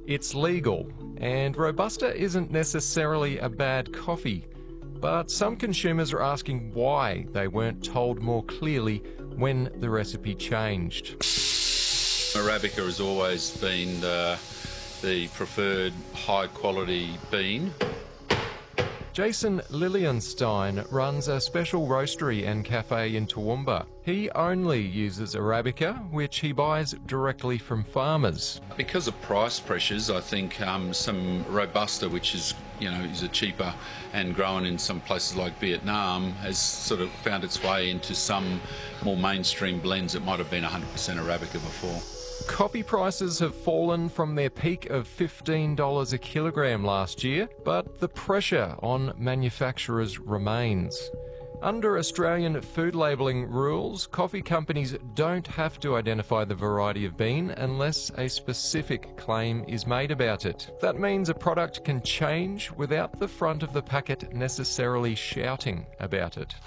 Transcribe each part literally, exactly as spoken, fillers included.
It's legal, and Robusta isn't necessarily a bad coffee. But some consumers are asking why they weren't told more clearly when the recipe changed. Arabica has always been uh, the preferred high-quality bean. Jason Lilienstein runs a special roastery and cafe in Toowoomba. He only uses Arabica, which he buys directly from farmers. Because of price pressures, I think um, some Robusta, which is, you know, is a cheaper and grown in some places like Vietnam, has sort of found its way into some more mainstream blends that might have been one hundred percent Arabica before. Coffee prices have fallen from their peak of fifteen dollars a kilogram last year, but the pressure on manufacturers remains. Under Australian food labelling rules, coffee companies don't have to identify the variety of bean unless a specific claim is made about it. That means a product can change without the front of the packet necessarily shouting about it.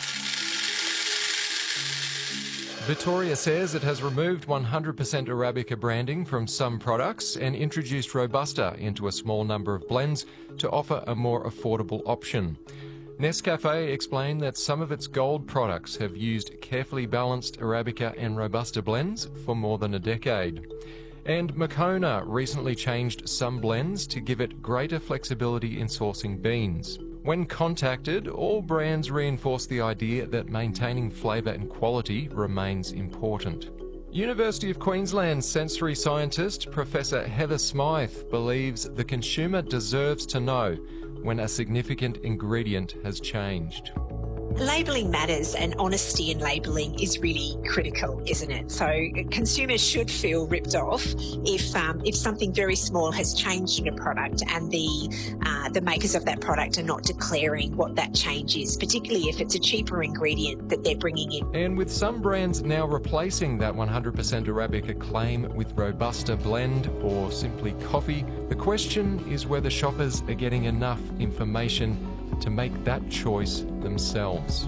Victoria says it has removed one hundred percent Arabica branding from some products and introduced Robusta into a small number of blends to offer a more affordable option. Nescafe explained that some of its gold products have used carefully balanced Arabica and Robusta blends for more than a decade. And Moccona recently changed some blends to give it greater flexibility in sourcing beans. When contacted, all brands reinforce the idea that maintaining flavour and quality remains important. University of Queensland sensory scientist Professor Heather Smythe believes the consumer deserves to know when a significant ingredient has changed. Labelling matters, and honesty in labelling is really critical, isn't it? So consumers should feel ripped off if um, if something very small has changed in a product and the uh, the makers of that product are not declaring what that change is, particularly if it's a cheaper ingredient that they're bringing in. And with some brands now replacing that one hundred percent Arabica claim with Robusta blend or simply coffee, the question is whether shoppers are getting enough information to make that choice themselves.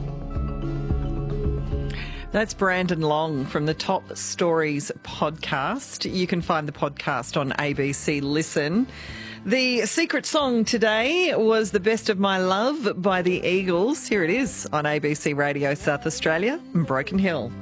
That's Brandon Long from the Top Stories podcast. You can find the podcast on A B C Listen. The secret song today was The Best of My Love by the Eagles. Here it is on A B C Radio South Australia and Broken Hill.